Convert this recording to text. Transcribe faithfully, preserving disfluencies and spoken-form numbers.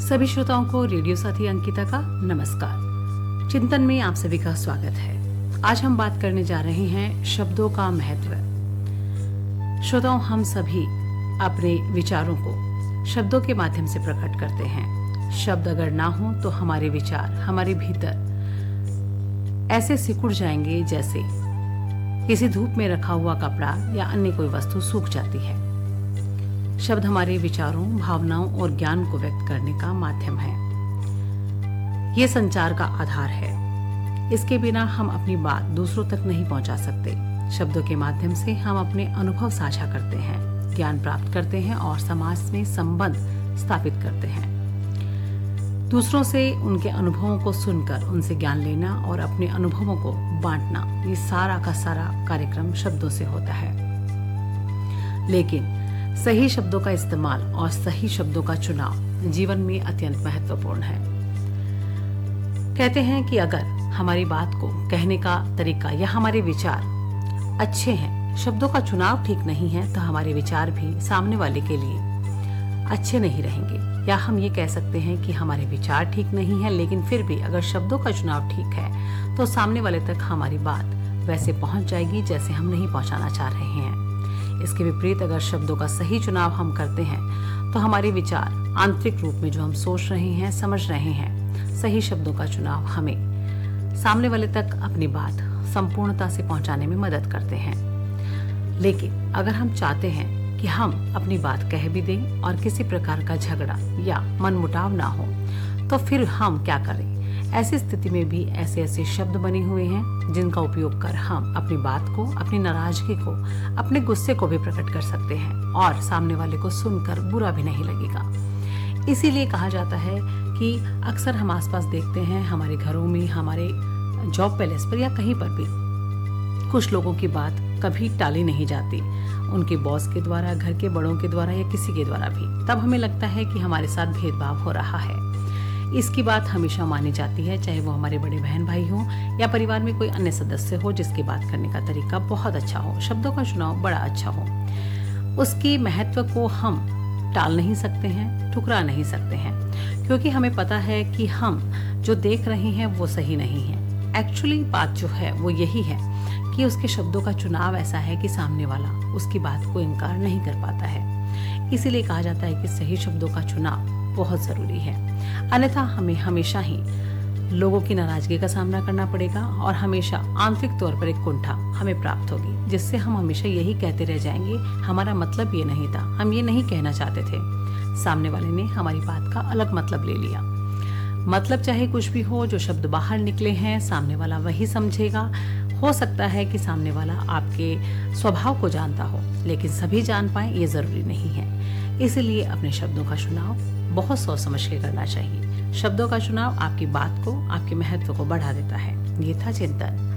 सभी श्रोताओं को रेडियो साथी अंकिता का नमस्कार। चिंतन में आप सभी का स्वागत है। आज हम बात करने जा रहे हैं शब्दों का महत्व। श्रोताओं, हम सभी अपने विचारों को शब्दों के माध्यम से प्रकट करते हैं। शब्द अगर ना हो तो हमारे विचार हमारे भीतर ऐसे सिकुड़ जाएंगे जैसे किसी धूप में रखा हुआ कपड़ा या अन्य कोई वस्तु सूख जाती है। शब्द हमारे विचारों, भावनाओं और ज्ञान को व्यक्त करने का माध्यम है। ये संचार का आधार है। इसके बिना हम अपनी बात दूसरों तक नहीं पहुंचा सकते। शब्दों के माध्यम से हम अपने अनुभव साझा करते हैं, ज्ञान प्राप्त करते हैं और समाज में संबंध स्थापित करते हैं। दूसरों से उनके अनुभवों को सुनकर उनसे ज्ञान लेना और अपने अनुभवों को बांटना, ये सारा का सारा कार्यक्रम शब्दों से होता है। लेकिन सही शब्दों का इस्तेमाल और सही शब्दों का चुनाव जीवन में अत्यंत महत्वपूर्ण है। कहते हैं कि अगर हमारी बात को कहने का तरीका या हमारे विचार अच्छे हैं, शब्दों का चुनाव ठीक नहीं है, तो हमारे विचार भी सामने वाले के लिए अच्छे नहीं रहेंगे। या हम ये कह सकते हैं कि हमारे विचार ठीक नहीं है, लेकिन फिर भी अगर शब्दों का चुनाव ठीक है तो सामने वाले तक हमारी बात वैसे पहुंच जाएगी जैसे हम नहीं पहुंचाना चाह रहे हैं। इसके विपरीत अगर शब्दों का सही चुनाव हम करते हैं तो हमारे विचार आंतरिक रूप में जो हम सोच रहे हैं, समझ रहे हैं, सही शब्दों का चुनाव हमें सामने वाले तक अपनी बात संपूर्णता से पहुंचाने में मदद करते हैं। लेकिन अगर हम चाहते हैं कि हम अपनी बात कह भी दें और किसी प्रकार का झगड़ा या मनमुटाव ना हो, तो फिर हम क्या करें? ऐसी स्थिति में भी ऐसे ऐसे शब्द बने हुए हैं जिनका उपयोग कर हम अपनी बात को, अपनी नाराजगी को, अपने गुस्से को भी प्रकट कर सकते हैं और सामने वाले को सुनकर बुरा भी नहीं लगेगा। इसीलिए कहा जाता है कि अक्सर हम आसपास देखते हैं, हमारे घरों में, हमारे जॉब पैलेस पर या कहीं पर भी कुछ लोगों की बात कभी टाली नहीं जाती, उनके बॉस के द्वारा, घर के बड़ों के द्वारा या किसी के द्वारा भी। तब हमें लगता है कि हमारे साथ भेदभाव हो रहा है। इसकी बात हमेशा मानी जाती है, चाहे वो हमारे बड़े बहन भाई हों या परिवार में कोई अन्य सदस्य हो जिसकी बात करने का तरीका बहुत अच्छा हो, शब्दों का चुनाव बड़ा अच्छा हो। उसकी महत्व को हम टाल नहीं सकते हैं, ठुकरा नहीं सकते हैं, क्योंकि हमें पता है कि हम जो देख रहे हैं वो सही नहीं है। एक्चुअली बात जो है वो यही है कि उसके शब्दों का चुनाव ऐसा है कि सामने वाला उसकी बात को इनकार नहीं कर पाता है। इसीलिए कहा जाता है कि सही शब्दों का चुनाव बहुत जरूरी है, अन्यथा हमें हमेशा ही लोगों की नाराजगी का सामना करना पड़ेगा और हमेशा आंतरिक तौर पर एक कुंठा हमें प्राप्त होगी, जिससे हम हमेशा यही कहते रह जाएंगे, हमारा मतलब ये नहीं था, हम ये नहीं कहना चाहते थे। सामने वाले ने हमारी बात का अलग मतलब ले लिया। मतलब चाहे कुछ भी हो, जो शब्द बाहर निकले हैं सामने वाला वही समझेगा। हो सकता है कि सामने वाला आपके स्वभाव को जानता हो, लेकिन सभी जान पाए ये जरूरी नहीं है। इसलिए अपने शब्दों का चुनाव बहुत सोच समझ के करना चाहिए। शब्दों का चुनाव आपकी बात को, आपके महत्व को बढ़ा देता है। ये था चिंतन।